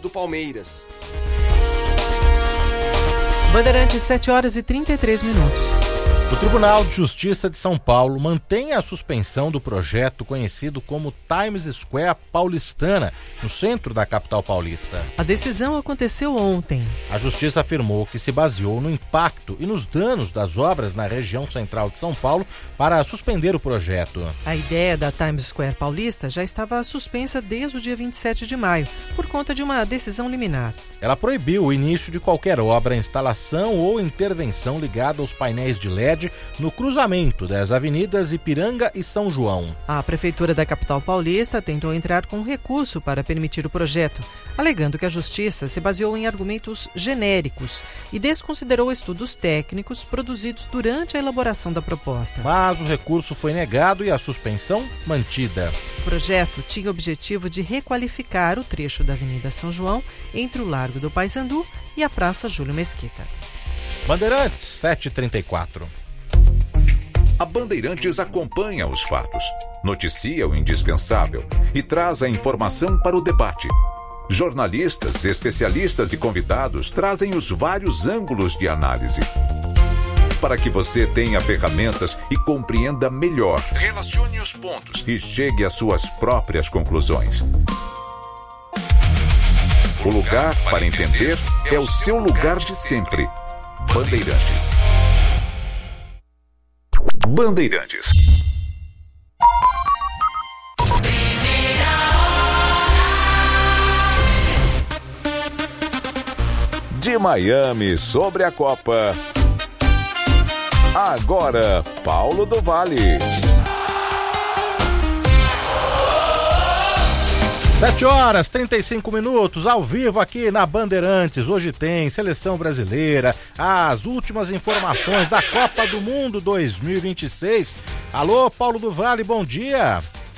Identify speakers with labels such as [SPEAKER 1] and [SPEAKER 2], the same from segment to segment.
[SPEAKER 1] do Palmeiras.
[SPEAKER 2] Bandeirantes, 7h33.
[SPEAKER 3] O Tribunal de Justiça de São Paulo mantém a suspensão do projeto conhecido como Times Square Paulistana, no centro da capital paulista.
[SPEAKER 2] A decisão aconteceu ontem.
[SPEAKER 3] A Justiça afirmou que se baseou no impacto e nos danos das obras na região central de São Paulo para suspender o projeto.
[SPEAKER 2] A ideia da Times Square Paulista já estava suspensa desde o dia 27 de maio, por conta de uma decisão liminar.
[SPEAKER 3] Ela proibiu o início de qualquer obra, instalação ou intervenção ligada aos painéis de LED no cruzamento das avenidas Ipiranga e São João.
[SPEAKER 2] A Prefeitura da capital paulista tentou entrar com recurso para permitir o projeto, alegando que a Justiça se baseou em argumentos genéricos e desconsiderou estudos técnicos produzidos durante a elaboração da proposta.
[SPEAKER 3] Mas o recurso foi negado e a suspensão mantida.
[SPEAKER 2] O projeto tinha o objetivo de requalificar o trecho da Avenida São João entre o Largo do Paissandu e a Praça Júlio Mesquita.
[SPEAKER 3] Bandeirantes, 7h34.
[SPEAKER 4] A Bandeirantes acompanha os fatos, noticia o indispensável e traz a informação para o debate. Jornalistas, especialistas e convidados trazem os vários ângulos de análise, para que você tenha ferramentas e compreenda melhor. Relacione os pontos e chegue às suas próprias conclusões. O lugar para entender é o seu lugar de sempre. Bandeirantes. Bandeirantes. De Miami sobre a Copa. Agora, Paulo do Vale.
[SPEAKER 3] 7h35, ao vivo aqui na Bandeirantes. Hoje tem Seleção Brasileira, as últimas informações da Copa do Mundo 2026. Alô, Paulo do Vale, bom dia.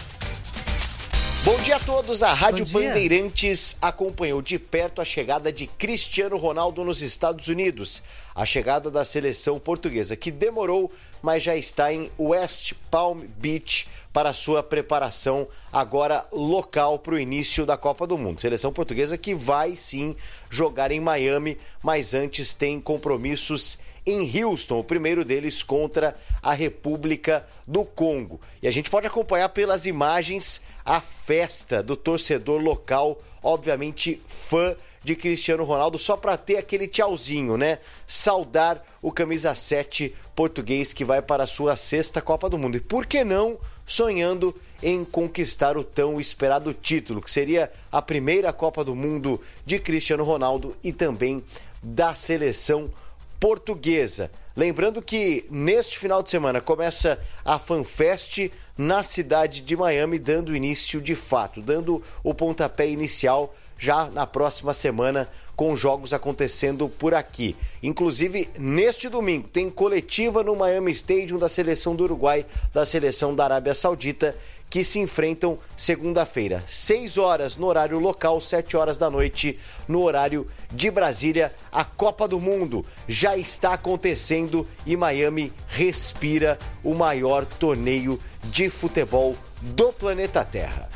[SPEAKER 1] Bom dia a todos. A Rádio Bandeirantes acompanhou de perto a chegada de Cristiano Ronaldo nos Estados Unidos. A chegada da seleção portuguesa, que demorou, mas já está em West Palm Beach para sua preparação agora local para o início da Copa do Mundo. Seleção portuguesa que vai sim jogar em Miami, mas antes tem compromissos em Houston, o primeiro deles contra a República do Congo. E a gente pode acompanhar pelas imagens a festa do torcedor local, obviamente fã de Cristiano Ronaldo, só para ter aquele tchauzinho, né? Saudar o camisa 7 português que vai para a sua 6ª Copa do Mundo. E por que não sonhando em conquistar o tão esperado título, que seria a primeira Copa do Mundo de Cristiano Ronaldo e também da seleção portuguesa. Lembrando que neste final de semana começa a FanFest na cidade de Miami, dando início de fato, dando o pontapé inicial já na próxima semana, com jogos acontecendo por aqui. Inclusive, neste domingo, tem coletiva no Miami Stadium da seleção do Uruguai, da seleção da Arábia Saudita, que se enfrentam segunda-feira, 6 horas no horário local, 7 horas da noite no horário de Brasília. A Copa do Mundo já está acontecendo e Miami respira o maior torneio de futebol do planeta Terra.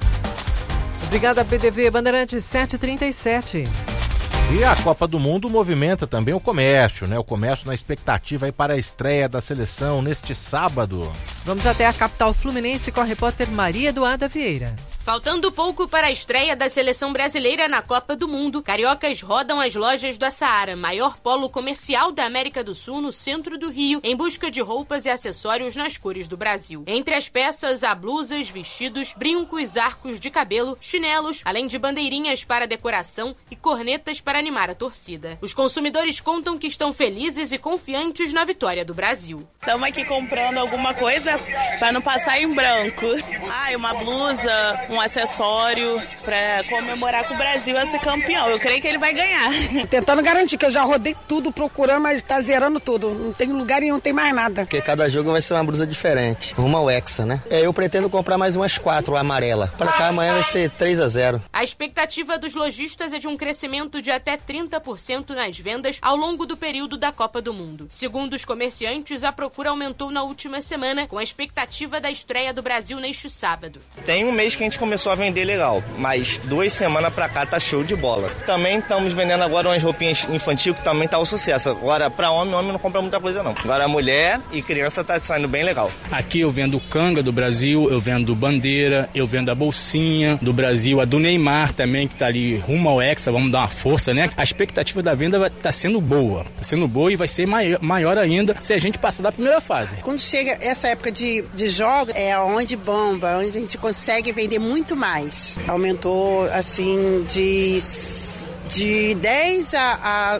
[SPEAKER 2] Obrigada, PDV. Bandeirantes, 7h37.
[SPEAKER 3] E a Copa do Mundo movimenta também o comércio, né? O comércio na expectativa aí para a estreia da seleção neste sábado.
[SPEAKER 2] Vamos até a capital fluminense com a repórter Maria Eduarda Vieira.
[SPEAKER 5] Faltando pouco para a estreia da seleção brasileira na Copa do Mundo, cariocas rodam as lojas do Assaara, maior polo comercial da América do Sul, no centro do Rio, em busca de roupas e acessórios nas cores do Brasil. Entre as peças, há blusas, vestidos, brincos, arcos de cabelo, chinelos, além de bandeirinhas para decoração e cornetas para animar a torcida. Os consumidores contam que estão felizes e confiantes na vitória do Brasil.
[SPEAKER 6] Estamos aqui comprando alguma coisa para não passar em branco. Uma blusa, um acessório para comemorar que o Brasil é ser campeão. Eu creio que ele vai ganhar.
[SPEAKER 7] Tentando garantir, que eu já rodei tudo procurando, mas tá zerando tudo. Não tem lugar e não tem mais nada.
[SPEAKER 8] Porque cada jogo vai ser uma blusa diferente. Rumo ao Hexa, né? Eu pretendo comprar mais umas 4 amarela. Para cá amanhã vai ser 3-0.
[SPEAKER 5] A expectativa dos lojistas é de um crescimento de até 30% nas vendas ao longo do período da Copa do Mundo. Segundo os comerciantes, a procura aumentou na última semana, com a expectativa da estreia do Brasil neste sábado.
[SPEAKER 6] Tem um mês que a gente
[SPEAKER 9] começou a vender legal, mas 2 semanas pra cá tá show de bola. Também estamos vendendo agora umas roupinhas infantil que também tá um sucesso. Agora, pra homem não compra muita coisa não. Agora, mulher e criança tá saindo bem legal.
[SPEAKER 10] Aqui eu vendo canga do Brasil, eu vendo bandeira, eu vendo a bolsinha do Brasil, a do Neymar também, que tá ali rumo ao Hexa, vamos dar uma força, né? A expectativa da venda tá sendo boa e vai ser maior ainda se a gente passar da primeira fase.
[SPEAKER 11] Quando chega essa época de jogos, é onde bomba, onde a gente consegue vender muito mais. Aumentou, assim, de 10 a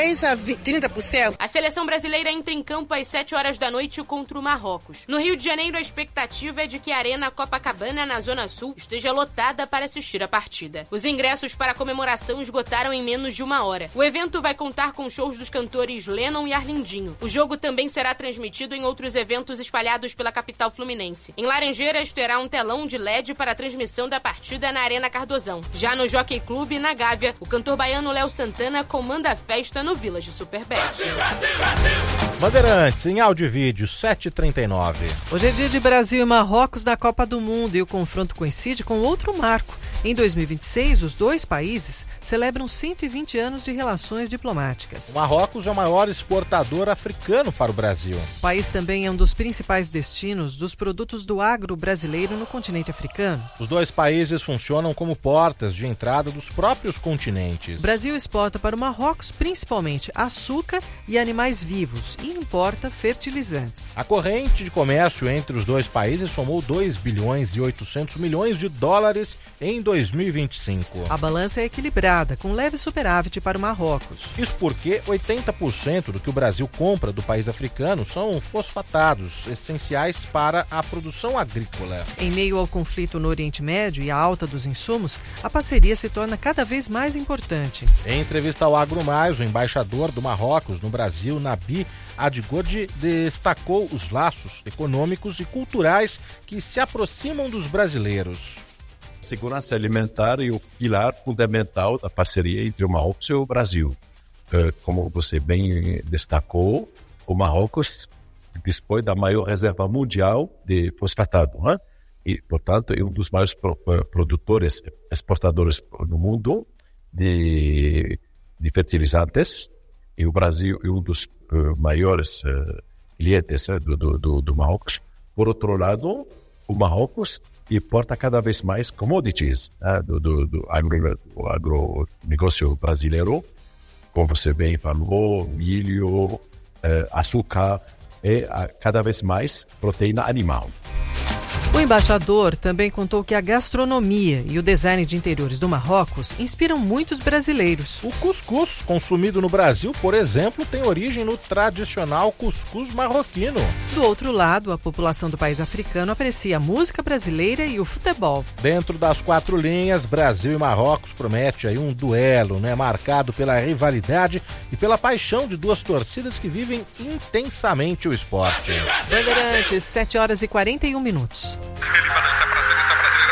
[SPEAKER 11] 30%.
[SPEAKER 5] A seleção brasileira entra em campo às 7 horas da noite contra o Marrocos. No Rio de Janeiro, a expectativa é de que a Arena Copacabana, na Zona Sul, esteja lotada para assistir a partida. Os ingressos para a comemoração esgotaram em menos de 1 hora. O evento vai contar com shows dos cantores Lennon e Arlindinho. O jogo também será transmitido em outros eventos espalhados pela capital fluminense. Em Laranjeiras, terá um telão de LED para a transmissão da partida na Arena Cardozão. Já no Jockey Club, na Gávea, o cantor baiano Léo Santana comanda a festa no Village Superbet.
[SPEAKER 3] Bandeirantes, em áudio e vídeo, 7h39.
[SPEAKER 2] Hoje é dia de Brasil e Marrocos na Copa do Mundo e o confronto coincide com outro marco. Em 2026, os dois países celebram 120 anos de relações diplomáticas.
[SPEAKER 3] O Marrocos é o maior exportador africano para o Brasil.
[SPEAKER 2] O país também é um dos principais destinos dos produtos do agro brasileiro no continente africano.
[SPEAKER 3] Os dois países funcionam como portas de entrada dos próprios continentes.
[SPEAKER 2] O Brasil exporta para o Marrocos principalmente açúcar e animais vivos e importa fertilizantes.
[SPEAKER 3] A corrente de comércio entre os dois países somou 2 bilhões e 800 milhões de dólares em 2025.
[SPEAKER 2] A balança é equilibrada, com leve superávit para o Marrocos.
[SPEAKER 3] Isso porque 80% do que o Brasil compra do país africano são fosfatados, essenciais para a produção agrícola.
[SPEAKER 2] Em meio ao conflito no Oriente Médio e à alta dos insumos, a parceria se torna cada vez mais importante.
[SPEAKER 3] Em entrevista ao Agro Mais, o embaixador do Marrocos no Brasil, Nabi Adgodi, destacou os laços econômicos e culturais que se aproximam dos brasileiros.
[SPEAKER 12] Segurança alimentar é o pilar fundamental da parceria entre o Marrocos e o Brasil. Como você bem destacou, o Marrocos dispõe da maior reserva mundial de fosfatado, né? E, portanto, é um dos maiores produtores, exportadores no mundo de fertilizantes. E o Brasil é um dos maiores clientes do Marrocos. Por outro lado, o Marrocos importa cada vez mais commodities, né, do agronegócio brasileiro, como você bem falou, milho, açúcar e cada vez mais proteína animal.
[SPEAKER 2] O embaixador também contou que a gastronomia e o design de interiores do Marrocos inspiram muitos brasileiros.
[SPEAKER 3] O cuscuz, consumido no Brasil, por exemplo, tem origem no tradicional cuscuz marroquino.
[SPEAKER 2] Do outro lado, a população do país africano aprecia a música brasileira e o futebol.
[SPEAKER 3] Dentro das 4 linhas, Brasil e Marrocos promete aí um duelo, né, marcado pela rivalidade e pela paixão de duas torcidas que vivem intensamente o esporte.
[SPEAKER 2] Bandeirantes, 7h41.
[SPEAKER 13] Ele balança para a seleção brasileira.